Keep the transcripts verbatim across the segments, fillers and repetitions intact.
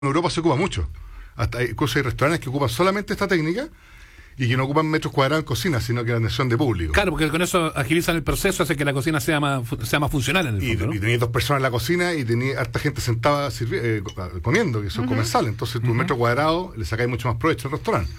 En Europa se ocupa mucho. Hasta hay cosas y restaurantes que ocupan solamente esta técnica y que no ocupan metros cuadrados en cocina, sino que la atención de público. Claro, porque con eso agilizan el proceso, hace que la cocina sea más sea más funcional en el Y, fondo, ¿no? y tenías dos personas en la cocina y tenías harta gente sentada sirvi- eh, comiendo, que son uh-huh. comensales. Entonces, tu uh-huh. metro cuadrado le sacáis mucho más provecho al restaurante.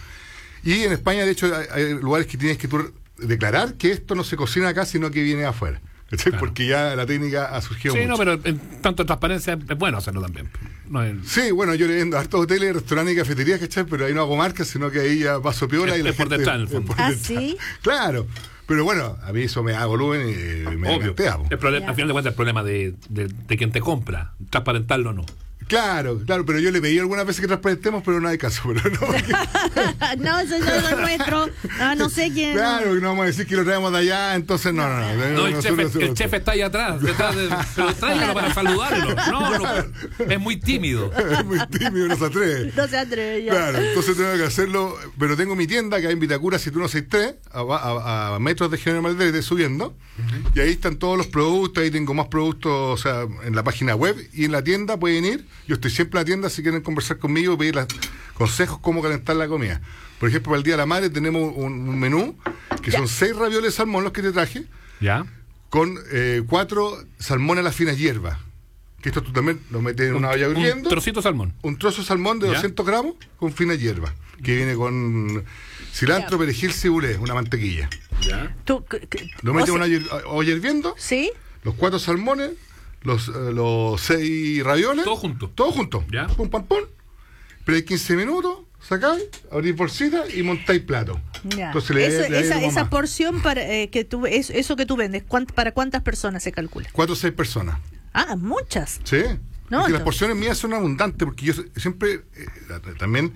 Y en España, de hecho, hay, hay lugares que tienes que tú declarar que esto no se cocina acá, sino que viene afuera. Claro. Porque ya la técnica ha surgido sí, mucho. no, pero en tanto en transparencia es bueno hacerlo también. No es... Sí, bueno, yo le vendo a hartos hoteles, restaurantes y cafeterías, ¿cachai? Pero ahí no hago marcas, sino que ahí ya paso piola es, y la es por gente... detrás, en el fondo. ¿Ah, sí? Claro. Pero bueno, a mí eso me da volumen y me plantea. El problema, al final de cuentas, el problema de, de, de quien te compra, transparentarlo o no. Claro, claro, pero yo le pedí algunas veces que transparentemos, pero no hay caso. Pero no, porque... no, eso es lo nuestro. Ah, no sé quién. Claro, no. que no vamos a decir que lo traemos de allá, entonces no, no, no. No, no el, chef, el, el chef está ahí atrás, detrás de, pero tráigalo para saludarlo. No, no, es muy tímido. Es muy tímido, no se atreve. No se atreve ya. Claro, entonces tengo que hacerlo, pero tengo mi tienda que hay en Vitacura siete uno seis tres, a, a, a metros de General Maldete subiendo, uh-huh. y ahí están todos los productos, ahí tengo más productos, o sea, en la página web y en la tienda pueden ir. Yo estoy siempre en la tienda si quieren conversar conmigo y pedir las, consejos cómo calentar la comida. Por ejemplo, para el Día de la Madre tenemos un, un menú que ya. son seis ravioles de salmón los que te traje, ya con eh, cuatro salmones a las finas hierbas. Que esto tú también lo metes en un, una olla hirviendo. Un trocito de salmón. Un trozo de salmón de ¿Ya? doscientos gramos con finas hierbas, que viene con cilantro, ya. perejil, cibulé, una mantequilla. ¿Ya? ¿Tú, que, que, lo metes en una olla hirviendo. ¿Sí? Los cuatro salmones. Los, eh, los seis ravioles. Todo junto. Todo junto. ¿Ya? Pum, pam, pum. Pero quince minutos, sacáis, abrís bolsita y montáis plato. Ya. Entonces le, eso, le esa esa porción, para eh, que tú, es, eso que tú vendes, ¿cuánto, ¿para cuántas personas se calcula? Cuatro o seis personas. Ah, muchas. Sí. No, es que no. las porciones mías son abundantes, porque yo siempre, eh, también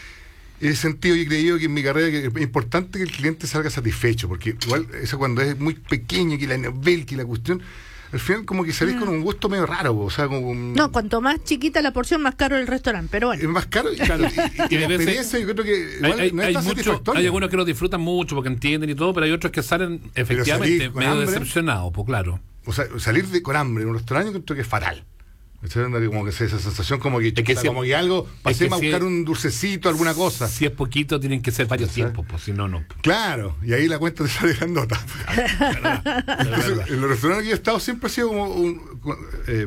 he sentido y he creído que en mi carrera que es importante que el cliente salga satisfecho, porque igual eso cuando es muy pequeño, que la novel, que la cuestión... Al final como que salís mm. con un gusto medio raro, o sea, como un... No, cuanto más chiquita la porción, más caro el restaurante, pero bueno. Es más caro y, claro, y, y la experiencia yo creo que igual hay, no hay, es tan mucho, satisfactoria. hay algunos que lo disfrutan mucho porque entienden y todo, pero hay otros que salen efectivamente medio hambre, decepcionados, pues claro. O sea, salir de, con hambre en un restaurante yo creo que es fatal. Como que esa sensación como que, es que, si, como que algo, pasé a buscar si, un dulcecito, alguna cosa. Si es poquito, tienen que ser varios tiempos, pues si no, no. Claro, y ahí la cuenta te sale grandota. Entonces, en los restaurantes que yo he estado siempre ha sido como un, eh,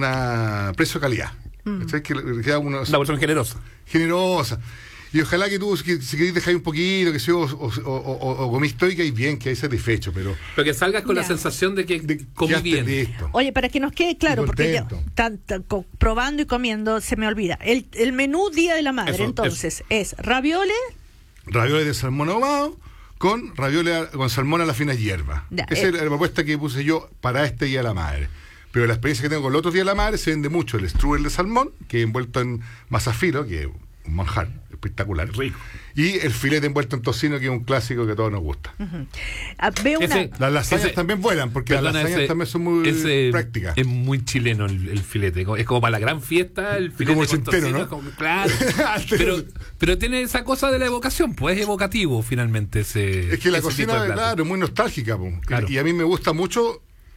una precio-calidad. Mm. Que, que uno, la versión generosa. Generosa. Y ojalá que tú, que, si querés dejar un poquito, que si o, o, o, o, o comís todo y que hay bien, que hay satisfecho, pero... Pero que salgas con ya. la sensación de que de, comí bien. Listo. Oye, para que nos quede claro, porque yo, tan, tan, probando y comiendo, se me olvida. El, el menú Día de la Madre, eso, entonces, eso. es ravioles... Ravioles de salmón ahumado con ravioles con salmón a la fina hierba. Ya, Esa eh. es la propuesta que puse yo para este Día de la Madre. Pero la experiencia que tengo con los otros Días de la Madre se vende mucho el strudel de salmón, que es envuelto en mazafilo, que es un manjar espectacular, rico, y el filete envuelto en tocino, que es un clásico que a todos nos gusta. Uh-huh. ah, veo una... ese, las lasañas ese, también vuelan, porque perdona, las lasañas ese, también son muy ese, prácticas. Es muy chileno el, el filete, es como para la gran fiesta el filete como el con centeno, tocino, ¿no? Como, claro, pero, pero tiene esa cosa de la evocación, pues es evocativo finalmente ese. Es que la ese cocina, claro, es muy nostálgica, pues. Claro. Y a mí me gusta mucho.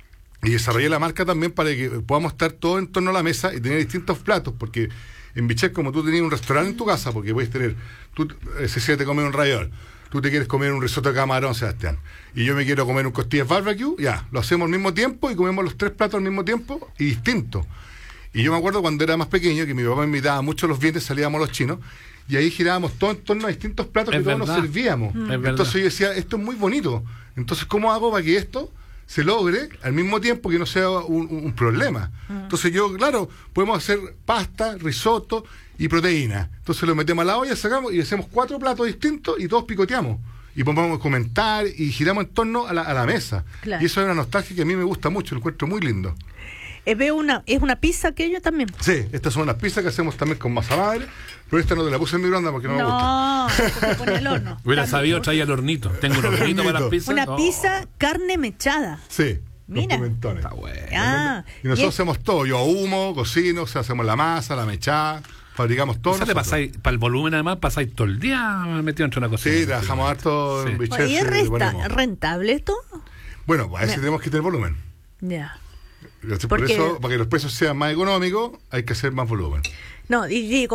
Y desarrollé la marca también para que podamos estar todos en torno a la mesa y tener distintos platos, porque en Bichek, como tú tenías un restaurante en tu casa, porque puedes tener, tú, Cecilia te come un raviol, tú te quieres comer un risotto de camarón, Sebastián, y yo me quiero comer un costillas barbecue, ya, lo hacemos al mismo tiempo y comemos los tres platos al mismo tiempo y distintos. Y yo me acuerdo cuando era más pequeño, que mi papá me invitaba mucho los viernes, salíamos los chinos, y ahí girábamos todo en torno a distintos platos es que verdad. todos nos servíamos. Mm. Entonces yo decía, esto es muy bonito, entonces ¿cómo hago para que esto se logre al mismo tiempo que no sea un, un problema? Uh-huh. Entonces yo, claro, podemos hacer pasta, risotto y proteína. Entonces lo metemos a la olla, sacamos y hacemos cuatro platos distintos y todos picoteamos. Y podemos comentar y giramos en torno a la, a la mesa. Claro. Y eso es una nostalgia que a mí me gusta mucho, lo encuentro muy lindo. Eh, veo una, ¿es una pizza aquello también? Sí, estas son unas pizzas que hacemos también con masa madre, pero esta no te la puse en mi bronda porque no, no me gusta. No, se pone el horno. Hubiera sabido, traía el hornito. Tengo un hornito para las pizzas. Una oh. pizza carne mechada. Sí. Mira. Está bueno. Ah, y nosotros y es... hacemos todo. Yo humo, cocino, o sea, hacemos la masa, la mechada, fabricamos todo. O sea, te pasáis, para el volumen además, pasáis todo el día metido entre una cocina. Sí, trabajamos harto sí. en Bichek. ¿Y es resta- rentable esto? Bueno, pues a veces tenemos que tener volumen. Ya. Por porque... eso, para que los precios sean más económicos, hay que hacer más volumen. No, y digo,